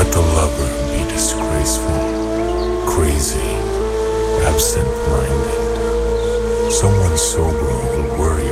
Let the lover be disgraceful, crazy, absent-minded. Someone sober will worry